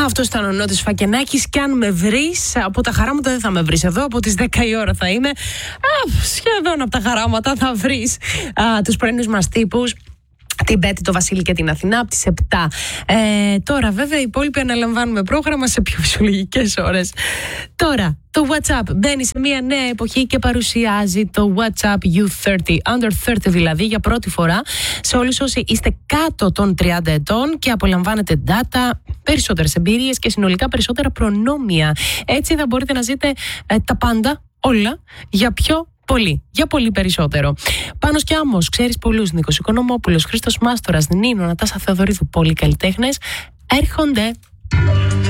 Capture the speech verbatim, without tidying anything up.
Αυτό ήταν ο Νότης Φακενάκης. Και αν με βρεις, από τα χαράματα δεν θα με βρεις εδώ. Από τις δέκα η ώρα θα είμαι. Α, σχεδόν από τα χαράματα θα βρεις α, τους πρωινούς μας τύπους. Την Πέτη, το Βασίλη και την Αθηνά από τις επτά. Ε, τώρα βέβαια οι υπόλοιποι αναλαμβάνουμε πρόγραμμα σε πιο φυσιολογικές ώρες. Τώρα το WhatsApp μπαίνει σε μια νέα εποχή και παρουσιάζει το WhatsApp γιου θέρτι, under θέρτι δηλαδή, για πρώτη φορά σε όλους όσοι είστε κάτω των τριάντα ετών και απολαμβάνετε data, περισσότερες εμπειρίες και συνολικά περισσότερα προνόμια. Έτσι θα μπορείτε να ζείτε ε, τα πάντα, όλα, για πιο πολύ, για πολύ περισσότερο. Πάνος και Άμμος, ξέρεις πολλούς, Νίκος Οικονομόπουλος, Χρήστος Μάστορας, Νίνο, Νατάσα Θεοδωρίδου, πολλοί καλλιτέχνες έρχονται.